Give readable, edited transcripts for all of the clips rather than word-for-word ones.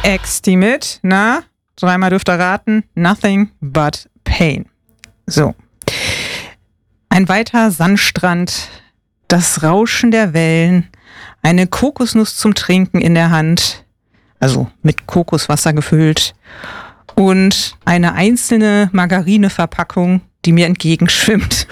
XD mit, na, dreimal dürft ihr raten, Nothing But Pain. So. Ein weiter Sandstrand, das Rauschen der Wellen, eine Kokosnuss zum Trinken in der Hand, also mit Kokoswasser gefüllt, und eine einzelne Margarineverpackung, die mir entgegenschwimmt.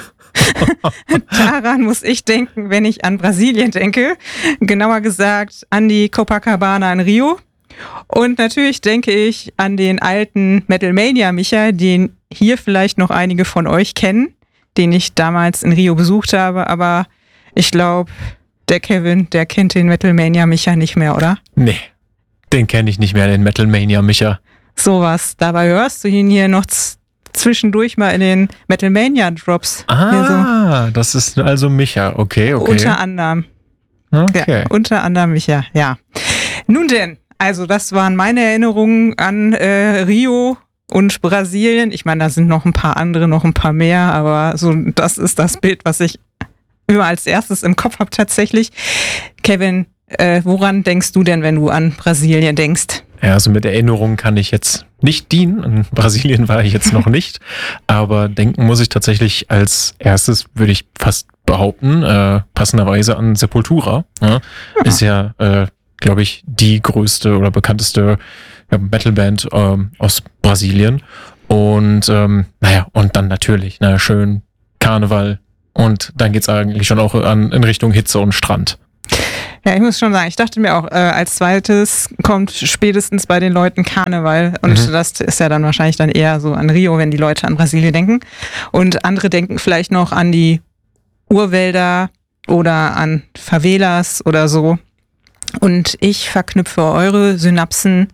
Daran muss ich denken, wenn ich an Brasilien denke. Genauer gesagt an die Copacabana in Rio. Und natürlich denke ich an den alten Metalmania-Micha, den hier vielleicht noch einige von euch kennen, den ich damals in Rio besucht habe. Aber ich glaube, der Kevin, der kennt den Metalmania-Micha nicht mehr, oder? Nee, den kenne ich nicht mehr, den Metalmania-Micha. Sowas. Dabei hörst du ihn hier noch zwischendurch mal in den Metalmania-Drops. Ah, so. Das ist also Micha. Okay. Unter anderem. Okay. Ja, unter anderem Micha, ja. Nun denn, also das waren meine Erinnerungen an Rio und Brasilien. Ich meine, da sind noch ein paar andere, noch ein paar mehr, aber so das ist das Bild, was ich immer als erstes im Kopf habe tatsächlich. Kevin, woran denkst du denn, wenn du an Brasilien denkst? Ja, also mit Erinnerungen kann ich jetzt nicht dienen. In Brasilien war ich jetzt noch nicht. Aber denken muss ich tatsächlich als erstes, würde ich fast behaupten, passenderweise an Sepultura. Ja? Ist ja, glaube ich, die größte oder bekannteste Metalband aus Brasilien. Und und dann natürlich, schön Karneval. Und dann geht's eigentlich schon auch in Richtung Hitze und Strand. Ja, ich muss schon sagen, ich dachte mir auch, als zweites kommt spätestens bei den Leuten Karneval. Und das ist ja dann wahrscheinlich dann eher so an Rio, wenn die Leute an Brasilien denken. Und andere denken vielleicht noch an die Urwälder oder an Favelas oder so. Und ich verknüpfe eure Synapsen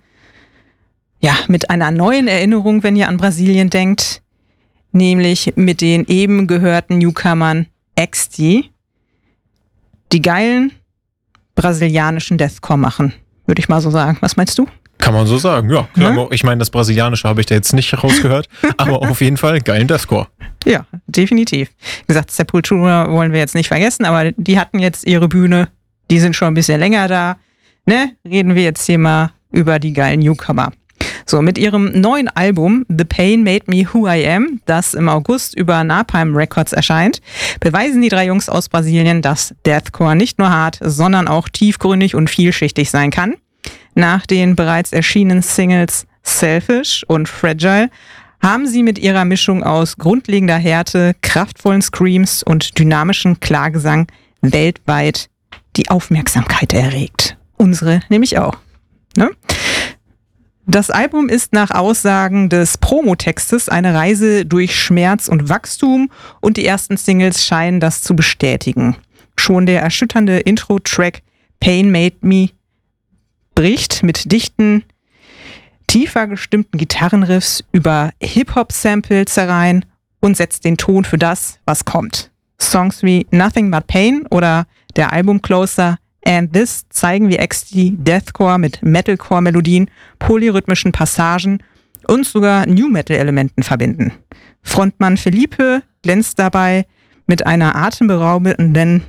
mit einer neuen Erinnerung, wenn ihr an Brasilien denkt, nämlich mit den eben gehörten Newcomern XD, die geilen brasilianischen Deathcore machen, würde ich mal so sagen. Was meinst du? Kann man so sagen, ja. Klar, ich meine, das Brasilianische habe ich da jetzt nicht rausgehört, aber auf jeden Fall geilen Deathcore. Ja, definitiv. Wie gesagt, Sepultura wollen wir jetzt nicht vergessen, aber die hatten jetzt ihre Bühne, die sind schon ein bisschen länger da. Reden wir jetzt hier mal über die geilen Newcomer. So, mit ihrem neuen Album The Pain Made Me Who I Am, das im August über Napalm Records erscheint, beweisen die drei Jungs aus Brasilien, dass Deathcore nicht nur hart, sondern auch tiefgründig und vielschichtig sein kann. Nach den bereits erschienenen Singles Selfish und Fragile haben sie mit ihrer Mischung aus grundlegender Härte, kraftvollen Screams und dynamischen Klagesang weltweit die Aufmerksamkeit erregt. Unsere nämlich auch. Ne? Das Album ist nach Aussagen des Promotextes eine Reise durch Schmerz und Wachstum und die ersten Singles scheinen das zu bestätigen. Schon der erschütternde Intro-Track Pain Made Me bricht mit dichten, tiefer gestimmten Gitarrenriffs über Hip-Hop-Samples herein und setzt den Ton für das, was kommt. Songs wie Nothing But Pain oder der Album-Closer And This zeigen, wie XD Deathcore mit Metalcore-Melodien, polyrhythmischen Passagen und sogar New-Metal-Elementen verbinden. Frontmann Felipe glänzt dabei mit einer atemberaubenden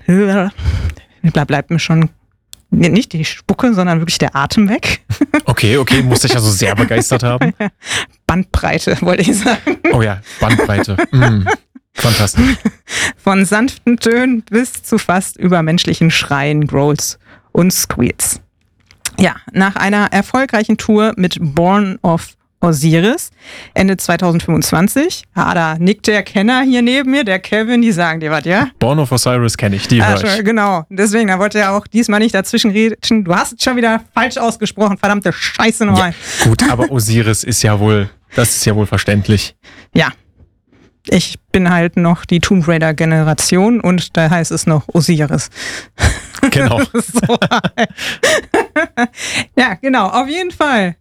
bleibt mir schon nicht die Spucke, sondern wirklich der Atem weg. Okay, musste ich also sehr begeistert haben. Bandbreite, wollte ich sagen. Oh ja, Bandbreite. Fantastisch. Von sanften Tönen bis zu fast übermenschlichen Schreien, Growls und Squeals. Ja, nach einer erfolgreichen Tour mit Born of Osiris Ende 2025, da nickt der Kenner hier neben mir, der Kevin, die sagen dir was, ja? Born of Osiris kenne ich, die höre ich. Genau, deswegen, da wollte er auch diesmal nicht dazwischen reden. Du hast es schon wieder falsch ausgesprochen, verdammte Scheiße nochmal. Ja, gut, aber Osiris ist ja wohl verständlich. Ja. Ich bin halt noch die Tomb Raider Generation und da heißt es noch Osiris. Genau. So. Ja, genau, auf jeden Fall.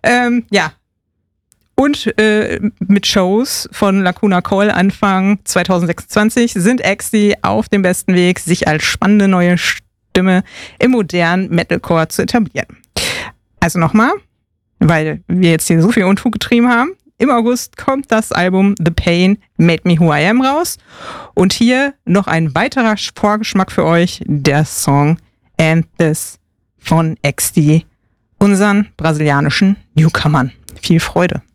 Und mit Shows von Lacuna Coil Anfang 2026 sind XD auf dem besten Weg, sich als spannende neue Stimme im modernen Metalcore zu etablieren. Also nochmal, weil wir jetzt hier so viel Unfug getrieben haben. Im August kommt das Album The Pain Made Me Who I Am raus. Und hier noch ein weiterer Vorgeschmack für euch, der Song And This von XD unseren brasilianischen Newcomern. Viel Freude.